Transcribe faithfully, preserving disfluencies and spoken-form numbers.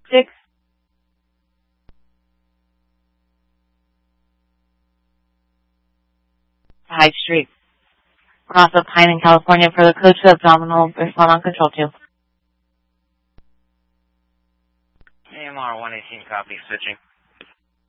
six. Hyde Street. We're also Pine in California for the code two abdominal respond on control two. A M R one eighteen, copy, switching.